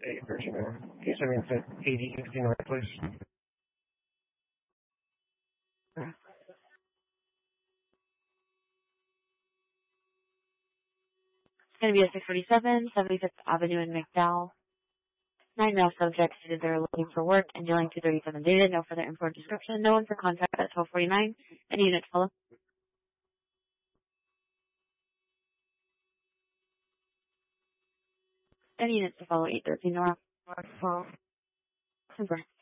8:13. Can you send me to 8016 North, please? It's going to be at 647 75th Avenue in McDowell. 9 male subjects stated they're looking for work and dealing 237 data. No further info or description. No one for contact at 1249. Any unit follow? Any units to follow 813 Nora. My phone. Super.